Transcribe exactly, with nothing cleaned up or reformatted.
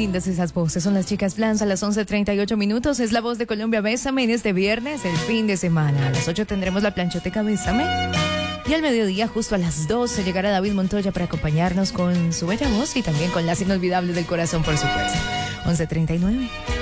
lindas esas voces. Son las chicas Plans a las once treinta y ocho minutos. Es la voz de Colombia. Bésame en este viernes, el fin de semana. A las ocho tendremos la planchoteca Bésame. Y al mediodía, justo a las doce, llegará David Montoya para acompañarnos con su bella voz y también con las inolvidables del corazón, por supuesto. once treinta y nueve.